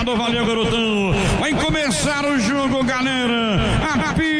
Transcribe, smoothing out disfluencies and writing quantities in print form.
Obrigado, valeu, garotão. Vai começar o jogo, galera. Apita